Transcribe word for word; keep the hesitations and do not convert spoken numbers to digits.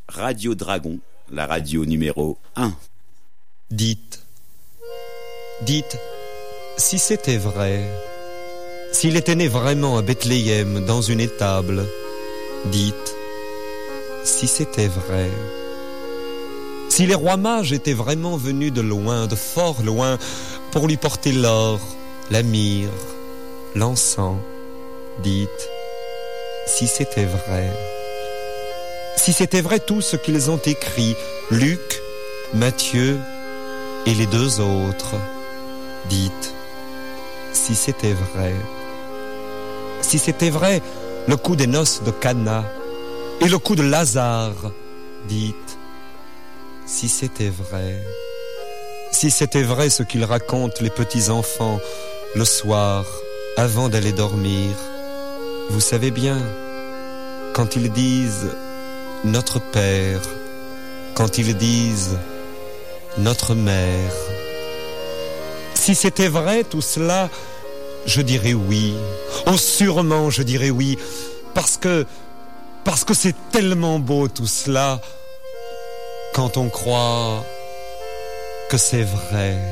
Radio Dragon, la radio numéro un. Dites, dites, si c'était vrai, s'il était né vraiment à Bethléem dans une étable, dites, si c'était vrai, si les rois mages étaient vraiment venus de loin, de fort loin, pour lui porter l'or, la myrrhe, l'encens, dites, si c'était vrai, si c'était vrai tout ce qu'ils ont écrit, Luc, Matthieu et les deux autres, dites, si c'était vrai, si c'était vrai le coup des noces de Cana et le coup de Lazare, dites, si c'était vrai, si c'était vrai ce qu'ils racontent les petits enfants le soir avant d'aller dormir, vous savez bien, quand ils disent notre Père, quand ils disent notre Mère. Si c'était vrai tout cela, je dirais oui. Oh, sûrement je dirais oui, parce que, parce que c'est tellement beau tout cela, quand on croit que c'est vrai.